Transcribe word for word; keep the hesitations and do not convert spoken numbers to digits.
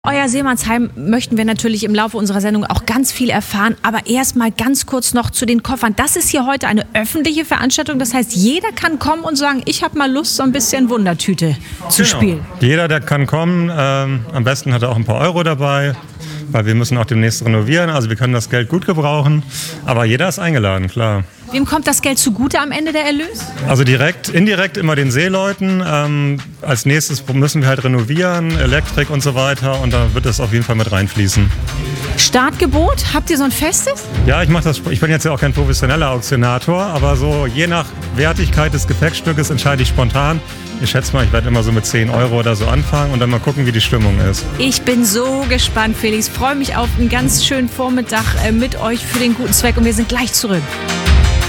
Euer Seemannsheim möchten wir natürlich im Laufe unserer Sendung auch ganz viel erfahren, aber erstmal ganz kurz noch zu den Koffern. Das ist hier heute eine öffentliche Veranstaltung, das heißt, jeder kann kommen und sagen, ich habe mal Lust, so ein bisschen Wundertüte zu genau. spielen. Jeder, der kann kommen, ähm, am besten hat er auch ein paar Euro dabei, weil wir müssen auch demnächst renovieren, also wir können das Geld gut gebrauchen, aber jeder ist eingeladen, klar. Wem kommt das Geld zugute am Ende, der Erlös? Also direkt, indirekt immer den Seeleuten. Ähm, als nächstes müssen wir halt renovieren, Elektrik und so weiter und da wird es auf jeden Fall mit reinfließen. Startgebot, habt ihr so ein festes? Ja, ich mache das. Ich bin jetzt ja auch kein professioneller Auktionator, aber so je nach Wertigkeit des Gepäckstückes entscheide ich spontan. Ich schätze mal, ich werde immer so mit zehn Euro oder so anfangen und dann mal gucken, wie die Stimmung ist. Ich bin so gespannt, Felix. Freue mich auf einen ganz schönen Vormittag mit euch für den guten Zweck und wir sind gleich zurück.